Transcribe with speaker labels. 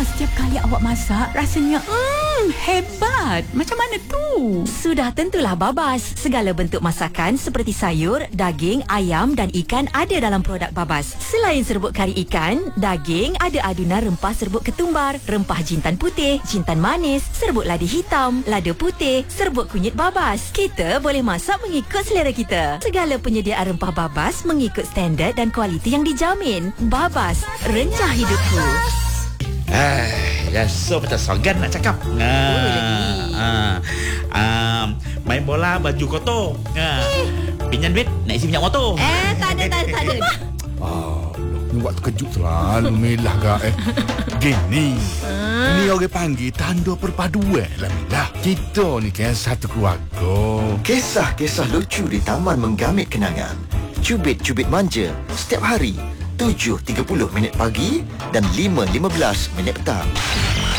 Speaker 1: Setiap kali awak masak, rasanya hebat. Macam mana tu?
Speaker 2: Sudah tentulah Babas. Segala bentuk masakan seperti sayur, daging, ayam dan ikan ada dalam produk Babas. Selain serbuk kari ikan, daging ada adunan rempah serbuk ketumbar, rempah jintan putih, jintan manis, serbuk lada hitam, lada putih, serbuk kunyit Babas. Kita boleh masak mengikut selera kita. Segala penyediaan rempah Babas mengikut standard dan kualiti yang dijamin. Babas, rencah hidupku.
Speaker 3: So macam Sogan nak cakap. Main bola baju kotor. Pinjam duit nak isi minyak motor.
Speaker 2: Tak ada.
Speaker 4: Ni buat terkejut selalu Milah gak Gini Ni orang panggil tanda perpaduan lah Milah. Kita ni kan satu keluarga.
Speaker 5: Kisah-kisah lucu di Taman Menggamit Kenangan. Cubit-cubit manja setiap hari 7.30 minit pagi dan 5.15 minit petang.